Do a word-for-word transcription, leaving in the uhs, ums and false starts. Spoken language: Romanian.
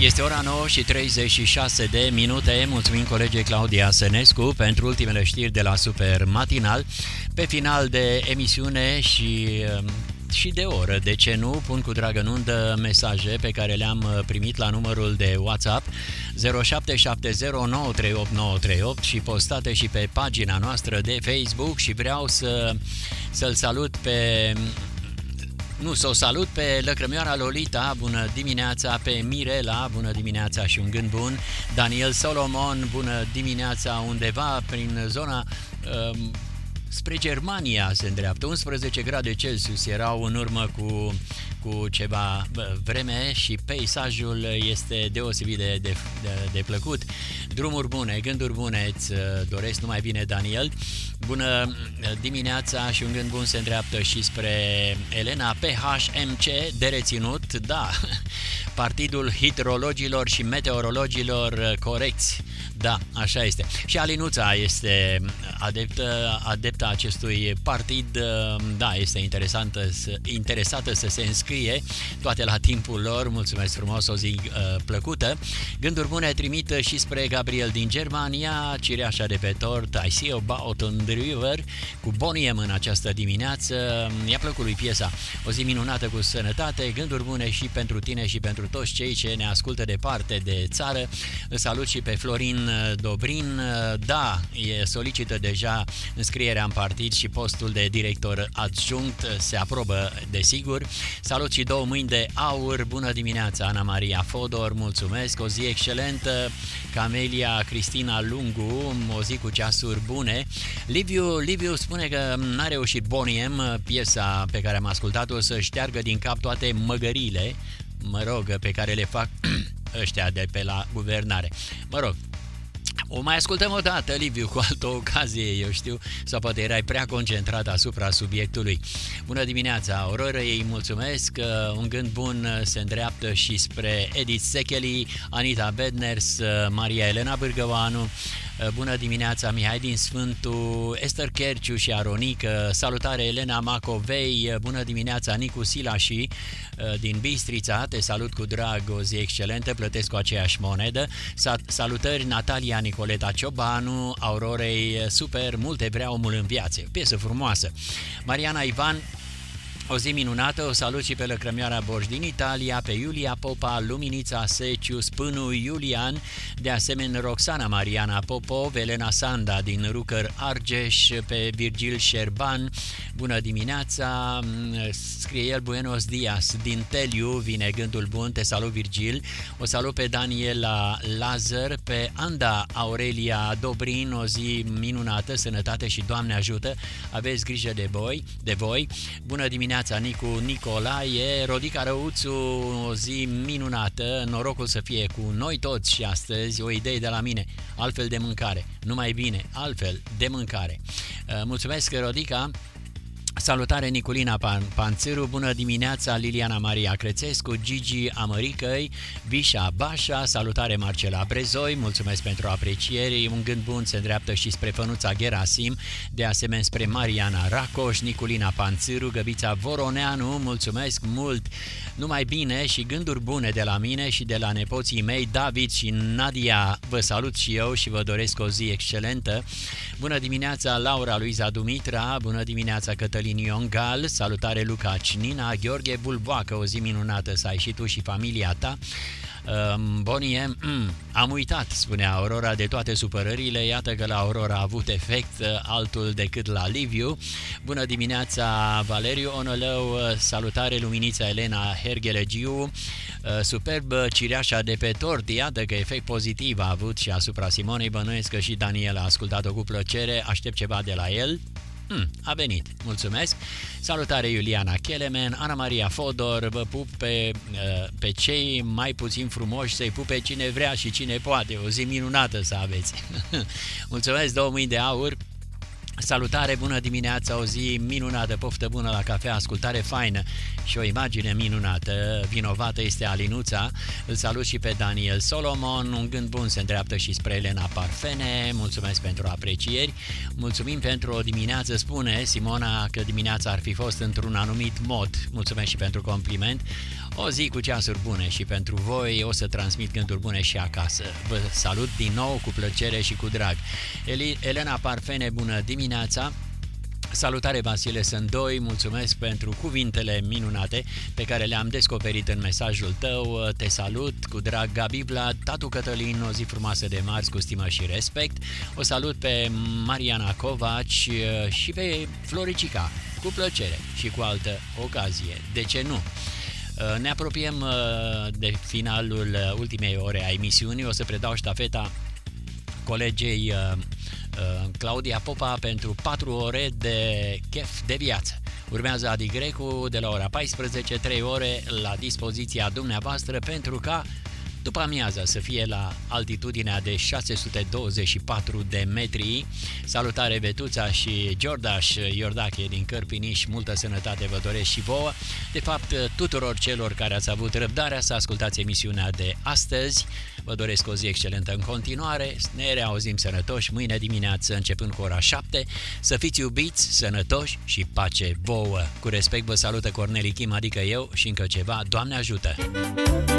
Este ora nouă și treizeci și șase de minute. Mulțumim colegii Claudia Sănescu pentru ultimele știri de la Super Matinal. Pe final de emisiune și... și de oră, de ce nu, pun cu dragă în undă mesaje pe care le-am primit la numărul de WhatsApp zero șapte șapte zero nouă trei opt nouă trei opt și postate și pe pagina noastră de Facebook și vreau să, să-l salut pe... Nu, să o salut pe lăcrămioara Lolita, bună dimineața, pe Mirela, bună dimineața și un gând bun, Daniel Solomon, bună dimineața, undeva prin zona... Uh, spre Germania se îndreaptă, unsprezece grade Celsius erau în urmă cu, cu ceva vreme și peisajul este deosebit de, de, de, de plăcut. Drumuri bune, gânduri bune îți doresc, numai bine, Daniel. Bună dimineața și un gând bun se îndreaptă și spre Elena. P H M C de reținut, da, Partidul Hidrologilor și Meteorologilor Corecți. Da, așa este. Și Alinuța este adeptă, adeptă acestui partid. Da, este interesantă, interesată să se înscrie, toate la timpul lor. Mulțumesc frumos, o zi uh, plăcută. Gânduri bune trimită și spre Gabriel din Germania. Cireașa de pe tort, I see about on the river, cu Bonnie M în această dimineață. I-a plăcut lui piesa. O zi minunată cu sănătate. Gânduri bune și pentru tine și pentru toți cei ce ne ascultă departe de țară. Îl salut și pe Florin Dobrin. Da, e solicită deja înscrierea în partid și postul de director adjunct se aprobă, desigur. Salut și două mâini de aur. Bună dimineața, Ana Maria Fodor, mulțumesc, o zi excelentă. Camelia Cristina Lungu, o zi cu ceasuri bune. Liviu, Liviu spune că n-a reușit Bonnie M, piesa pe care am ascultat-o, să șteargă din cap toate măgările, mă rog, pe care le fac ăștia de pe la guvernare. Mă rog, o mai ascultăm o dată, Liviu, cu altă ocazie, eu știu, sau poate erai prea concentrat asupra subiectului. Bună dimineața, Aurora, ei mulțumesc, un gând bun se îndreaptă și spre Edith Secheli, Anita Bedners, Maria Elena Bârgăvanu. Bună dimineața, Mihai din Sfântu, Esther Cherciu și Aronică, salutare Elena Macovei, bună dimineața Nicu Silași din Bistrița, te salut cu drag, o zi excelentă, plătesc cu aceeași monedă. Salutări Natalia Nicoleta Ciobanu, Aurorei, super, multe vrea omul în viață, piesă frumoasă. Mariana Ivan, o zi minunată, o salut și pe lăcrămioara Borș din Italia, pe Iulia Popa, Luminița Seciu, Spânu Iulian, de asemenea Roxana Mariana Popov, Elena Sanda din Rucăr Argeș, pe Virgil Șerban, bună dimineața, scrie el Buenos Dias, din Teliu, vine gândul bun, te salut Virgil, o salut pe Daniela Lazar, pe Anda Aurelia Dobrin, o zi minunată, sănătate și Doamne ajută, aveți grijă de voi, de voi, bună dimineața Nicu Nicolae, Rodica Răuțu, o zi minunată, norocul să fie cu noi toți și astăzi, o idee de la mine, altfel de mâncare, numai bine, altfel de mâncare. Mulțumesc, Rodica. Salutare Niculina Pan Panțâru, bună dimineața Liliana Maria Crețescu, Gigi Amăricăi, Vișa Bașa, salutare Marcela Brezoi, mulțumesc pentru aprecieri, un gând bun se îndreaptă și spre Fănuța Gerasim, de asemenea spre Mariana Racoș, Niculina Panțâru, Găbița Voroneanu, mulțumesc mult, numai bine și gânduri bune de la mine și de la nepoții mei, David și Nadia, vă salut și eu și vă doresc o zi excelentă. Bună dimineața Laura Luiza Dumitra, bună dimineața Cătălin Iongal, salutare Luca Cinina, Gheorghe Bulboacă, o zi minunată să ai și tu și familia ta. Bonnie, mm, am uitat, spunea Aurora, de toate supărările, iată că la Aurora a avut efect altul decât la Liviu. Bună dimineața Valeriu Onălău, salutare Luminița Elena Hergelegiu, superb cireașa de pe tort, iată că efect pozitiv a avut și asupra Simonei, bănuiesc că și Daniel a ascultat-o cu plăcere, aștept ceva de la el. Hmm, a venit, mulțumesc. Salutare Iuliana Chelemen, Ana Maria Fodor, vă pup pe, pe cei mai puțin frumoși, să-i pupe cine vrea și cine poate, o zi minunată să aveți. Mulțumesc, două mâini de aur. Salutare, bună dimineața, o zi minunată, poftă bună la cafea, ascultare faină și o imagine minunată. Vinovată este Alinuța. Îl salut și pe Daniel Solomon, un gând bun se îndreaptă și spre Elena Parfene. Mulțumesc pentru aprecieri. Mulțumim pentru o dimineață, spune Simona că dimineața ar fi fost într-un anumit mod. Mulțumesc și pentru compliment. O zi cu ceasuri bune și pentru voi, o să transmit gânduri bune și acasă. Vă salut din nou cu plăcere și cu drag. Elena Parfene, bună dimineața! Salutare Vasile Sândoi, mulțumesc pentru cuvintele minunate pe care le-am descoperit în mesajul tău. Te salut cu drag, Gabi Vlad, tatu Cătălin, o zi frumoasă de marți cu stimă și respect. O salut pe Mariana Covaci și pe Floricica, cu plăcere și cu altă ocazie. De ce nu? Ne apropiem de finalul ultimei ore a emisiunii. O să predau ștafeta colegei Claudia Popa pentru patru ore de chef de viață. Urmează Adi Grecu de la ora paisprezece, trei ore la dispoziția dumneavoastră pentru ca după amiaza să fie la altitudinea de șase sute douăzeci și patru de metri. Salutare Vetuța și Giordaș Iordache din Cărpiniș, multă sănătate vă doresc și vouă. De fapt, tuturor celor care ați avut răbdarea să ascultați emisiunea de astăzi, vă doresc o zi excelentă în continuare. Ne reauzim sănătoși mâine dimineață începând cu ora șapte. Să fiți iubiți, sănătoși și pace vouă. Cu respect vă salută Corneli Kim, adică eu, și încă ceva, Doamne ajută!